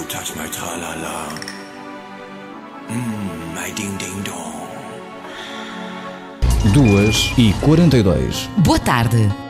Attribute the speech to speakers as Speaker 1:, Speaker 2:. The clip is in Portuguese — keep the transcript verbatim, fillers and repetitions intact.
Speaker 1: touch my tra-la-la. Mmm, my ding-ding-dong.
Speaker 2: duas e quarenta e dois.
Speaker 3: Boa tarde.